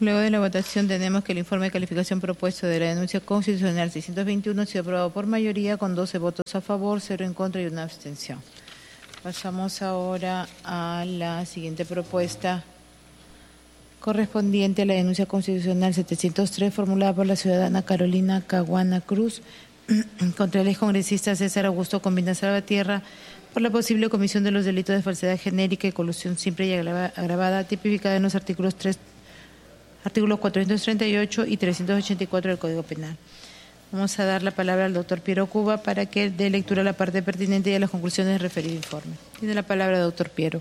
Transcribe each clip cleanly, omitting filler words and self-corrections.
Luego de la votación tenemos que el informe de calificación propuesto de la denuncia constitucional 621 ha sido aprobado por mayoría con 12 votos a favor, 0 en contra y 1 abstención. Pasamos ahora a la siguiente propuesta correspondiente a la denuncia constitucional 703 formulada por la ciudadana Carolina Caguana Cruz contra el excongresista César Augusto Combina Salvatierra por la posible comisión de los delitos de falsedad genérica y colusión simple y agravada tipificada en los artículos 438 y 384 del Código Penal. Vamos a dar la palabra al doctor Piero Cuba para que dé lectura a la parte pertinente y a las conclusiones del referido informe. Tiene la palabra, doctor Piero.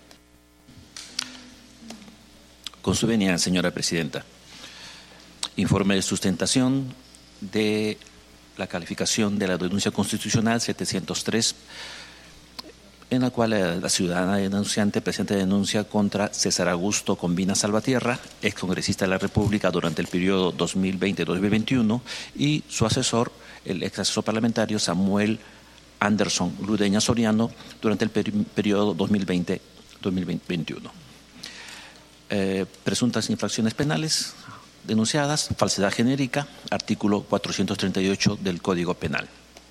Con su venia, señora presidenta. Informe de sustentación de la calificación de la denuncia constitucional 703, en la cual la ciudadana denunciante presenta denuncia contra César Augusto Combina Salvatierra, excongresista de la República durante el periodo 2020-2021, y su asesor, el ex asesor parlamentario Samuel Anderson Ludeña Soriano, durante el periodo 2020-2021. Presuntas infracciones penales denunciadas, falsedad genérica, artículo 438 del Código Penal.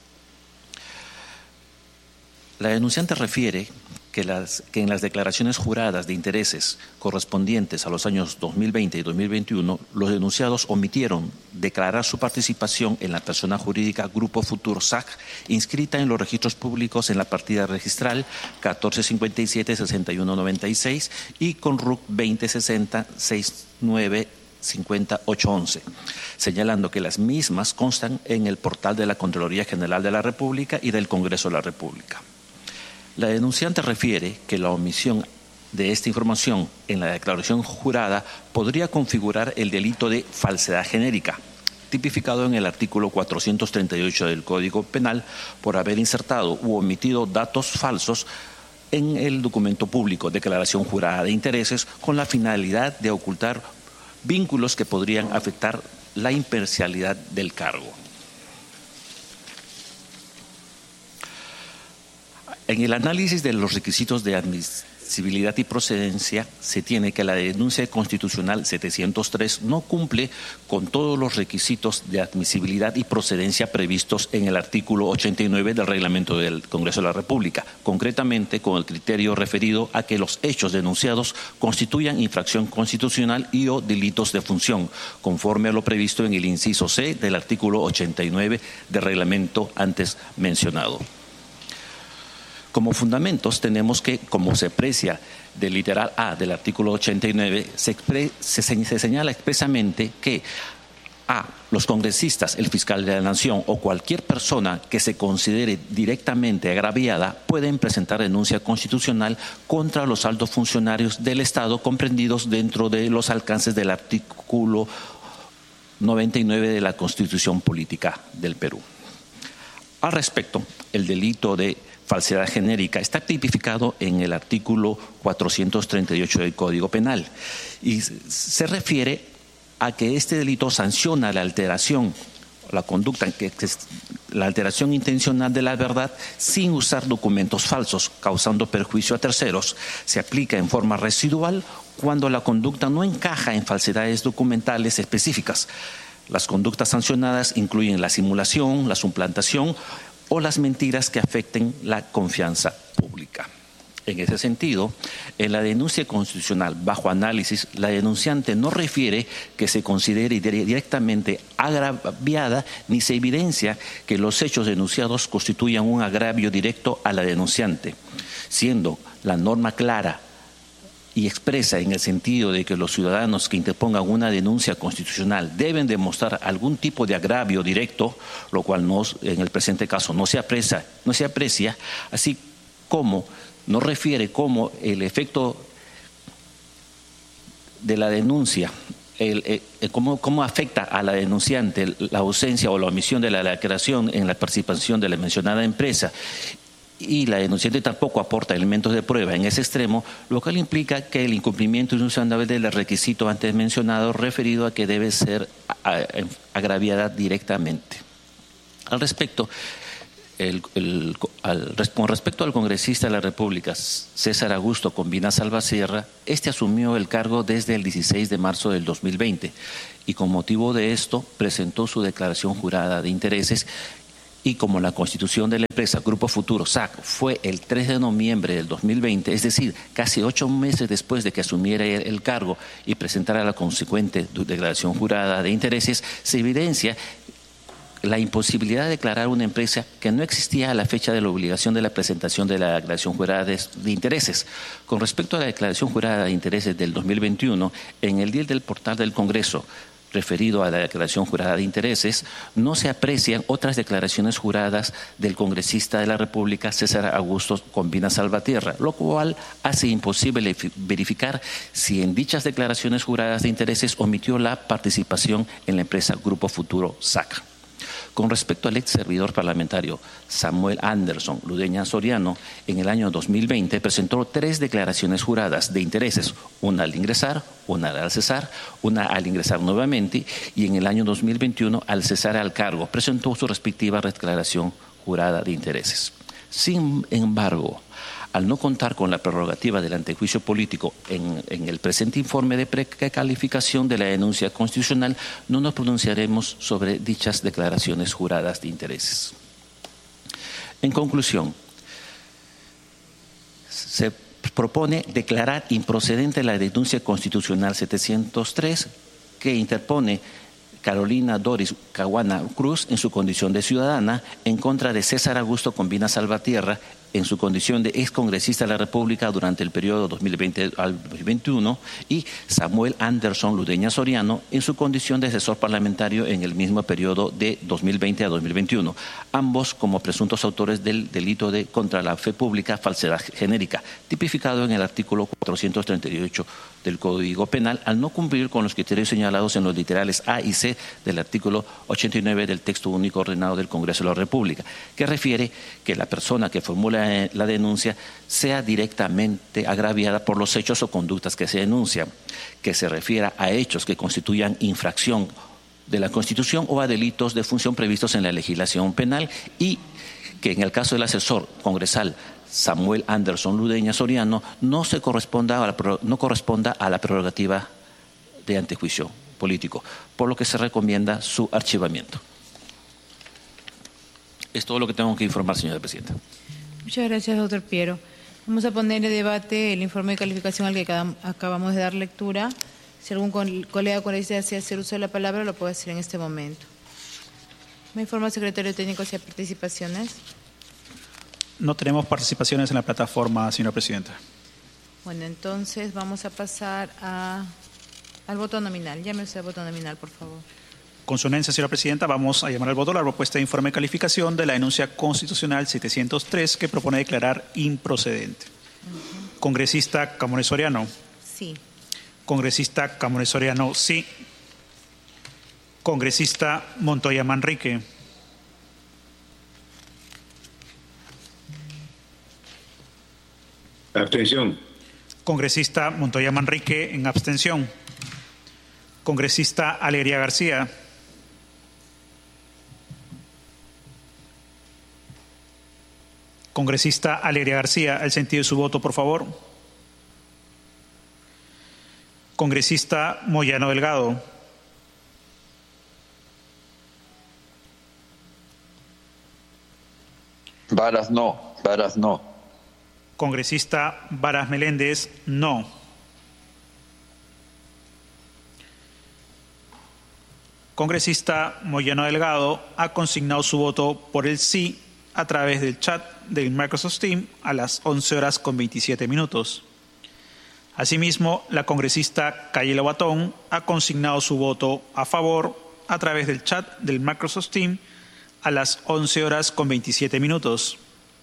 La denunciante refiere que en las declaraciones juradas de intereses correspondientes a los años 2020 y 2021, los denunciados omitieron declarar su participación en la persona jurídica Grupo Futuro SAC, inscrita en los registros públicos en la partida registral 1457-6196 y con RUC 2060-695811, señalando que las mismas constan en el portal de la Contraloría General de la República y del Congreso de la República. La denunciante refiere que la omisión de esta información en la declaración jurada podría configurar el delito de falsedad genérica, tipificado en el artículo 438 del Código Penal por haber insertado u omitido datos falsos en el documento público, declaración jurada de intereses, con la finalidad de ocultar vínculos que podrían afectar la imparcialidad del cargo. En el análisis de los requisitos de admisibilidad y procedencia, se tiene que la denuncia constitucional 703 no cumple con todos los requisitos de admisibilidad y procedencia previstos en el artículo 89 del Reglamento del Congreso de la República, concretamente con el criterio referido a que los hechos denunciados constituyan infracción constitucional y o delitos de función, conforme a lo previsto en el inciso C del artículo 89 del Reglamento antes mencionado. Como fundamentos tenemos que, como se aprecia del literal A del artículo 89, se señala expresamente que A, los congresistas, el fiscal de la Nación o cualquier persona que se considere directamente agraviada pueden presentar denuncia constitucional contra los altos funcionarios del Estado comprendidos dentro de los alcances del artículo 99 de la Constitución Política del Perú. Al respecto, el delito de falsedad genérica está tipificado en el artículo 438 del Código Penal y se refiere a que este delito sanciona la alteración, la conducta, la alteración intencional de la verdad sin usar documentos falsos, causando perjuicio a terceros. Se aplica en forma residual cuando la conducta no encaja en falsedades documentales específicas. Las conductas sancionadas incluyen la simulación, la suplantación o las mentiras que afecten la confianza pública. En ese sentido, en la denuncia constitucional bajo análisis, la denunciante no refiere que se considere directamente agraviada ni se evidencia que los hechos denunciados constituyan un agravio directo a la denunciante, siendo la norma clara y expresa en el sentido de que los ciudadanos que interpongan una denuncia constitucional deben demostrar algún tipo de agravio directo, lo cual en el presente caso no se aprecia, así como no refiere cómo el efecto de la denuncia, cómo afecta a la denunciante la ausencia o la omisión de la declaración en la participación de la mencionada empresa, y la denunciante tampoco aporta elementos de prueba en ese extremo, lo cual implica que el incumplimiento insustancial del requisito antes mencionado referido a que debe ser agraviada directamente. Al respecto, Con respecto al congresista de la República, César Augusto Combina Salvatierra, este asumió el cargo desde el 16 de marzo del 2020 y con motivo de esto presentó su declaración jurada de intereses y como la constitución de la empresa Grupo Futuro SAC fue el 3 de noviembre del 2020, es decir, casi 8 meses después de que asumiera el cargo y presentara la consecuente declaración jurada de intereses, se evidencia la imposibilidad de declarar una empresa que no existía a la fecha de la obligación de la presentación de la declaración jurada de intereses. Con respecto a la declaración jurada de intereses del 2021, en el día del portal del Congreso, referido a la declaración jurada de intereses, no se aprecian otras declaraciones juradas del congresista de la República, César Augusto Combina Salvatierra, lo cual hace imposible verificar si en dichas declaraciones juradas de intereses omitió la participación en la empresa Grupo Futuro SAC. Con respecto al ex servidor parlamentario Samuel Anderson Ludeña Soriano, en el año 2020 presentó 3 declaraciones juradas de intereses, una al ingresar, una al cesar, una al ingresar nuevamente y en el año 2021 al cesar al cargo presentó su respectiva declaración jurada de intereses. Sin embargo, al no contar con la prerrogativa del antejuicio político en el presente informe de precalificación de la denuncia constitucional, no nos pronunciaremos sobre dichas declaraciones juradas de intereses. En conclusión, se propone declarar improcedente la denuncia constitucional 703 que interpone Carolina Doris Caguana Cruz en su condición de ciudadana en contra de César Augusto Combina Salvatierra en su condición de excongresista de la República durante el periodo 2020 al 2021 y Samuel Anderson Ludeña Soriano en su condición de asesor parlamentario en el mismo periodo de 2020 a 2021, ambos como presuntos autores del delito de contra la fe pública, falsedad genérica, tipificado en el artículo 438 del Código Penal al no cumplir con los criterios señalados en los literales A y C del artículo 89 del texto único ordenado del Congreso de la República, que refiere que la persona que formula la denuncia sea directamente agraviada por los hechos o conductas que se denuncian, que se refiera a hechos que constituyan infracción de la Constitución o a delitos de función previstos en la legislación penal y que en el caso del asesor congresal Samuel Anderson Ludeña Soriano no corresponda a la prerrogativa de antejuicio político, por lo que se recomienda su archivamiento. Es todo lo que tengo que informar, señora presidenta. Muchas gracias, doctor Piero. Vamos a poner en debate el informe de calificación al que acabamos de dar lectura. Si algún colega desea hacer uso de la palabra, lo puede hacer en este momento. Me informa el secretario técnico si hay participaciones. No tenemos participaciones en la plataforma, señora presidenta. Bueno, entonces vamos a pasar al voto nominal. Llame usted al voto nominal, por favor. Con su anuencia, señora presidenta, vamos a llamar al voto la propuesta de informe de calificación de la denuncia constitucional 703 que propone declarar improcedente. Congresista Camones Soriano. Sí. Congresista Camones Soriano, sí. Congresista Montoya Manrique. Abstención. Congresista Montoya Manrique en abstención. Congresista Alegría García. Congresista Alegría García, el sentido de su voto, por favor. Congresista Moyano Delgado. Varas no, Varas no. Congresista Varas Meléndez, no. Congresista Moyano Delgado ha consignado su voto por el sí a través del chat del Microsoft Teams a las 11:27. Asimismo, la congresista Cayela Huatón ha consignado su voto a favor a través del chat del Microsoft Teams a las 11:27.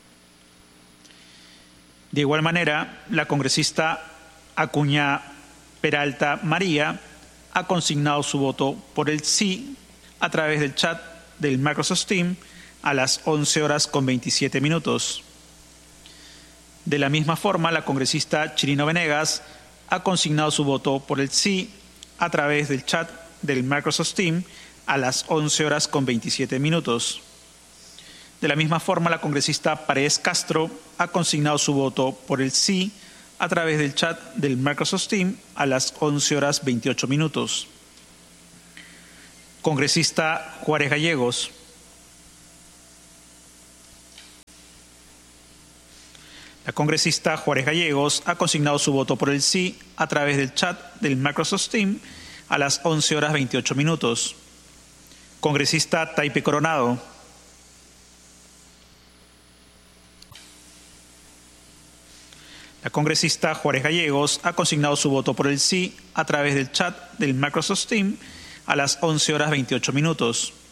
De igual manera, la congresista Acuña Peralta María ha consignado su voto por el sí a través del chat del Microsoft Teams a las 11:27. De la misma forma, la congresista Chirino Venegas ha consignado su voto por el sí a través del chat del Microsoft Teams a las 11:27. De la misma forma, la congresista Paredes Castro ha consignado su voto por el sí a través del chat del Microsoft Teams a las 11:28. Congresista Juárez Gallegos. La congresista Juárez Gallegos ha consignado su voto por el sí a través del chat del Microsoft Teams a las 11:28. Congresista Juárez Gallegos. La congresista Juárez Gallegos ha consignado su voto por el sí a través del chat del Microsoft Teams a las 11:28. Congresista Juárez Gallegos ha consignado su voto por el sí a través del chat del Microsoft Teams a las 11:28. Congresista Taipe Coronado. La congresista Juárez Gallegos ha consignado su voto por el sí a través del chat del Microsoft Teams a las 11:28.